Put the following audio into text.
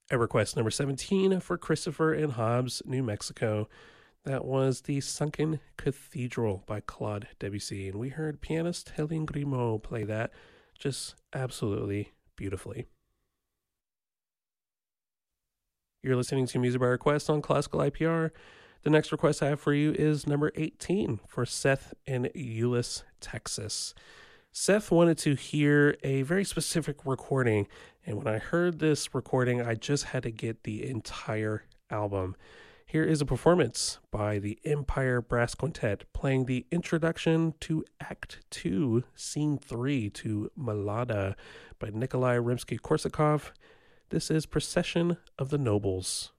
At request number 17 for Christopher in Hobbs, New Mexico, that was The Sunken Cathedral by Claude Debussy. And we heard pianist Hélène Grimaud play that just absolutely beautifully. You're listening to Music by Request on Classical IPR. The next request I have for you is number 18 for Seth in Euless, Texas. Seth wanted to hear a very specific recording, and when I heard this recording, I just had to get the entire album. Here is a performance by the Empire Brass Quintet playing the introduction to Act 2, Scene 3 to Malada by Nikolai Rimsky-Korsakov. This is Procession of the Nobles.